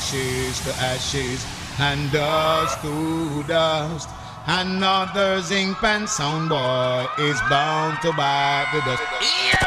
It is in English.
ashes to ashes, and dust to dust. Another zinc and sound boy is bound to bite the dust. Yeah,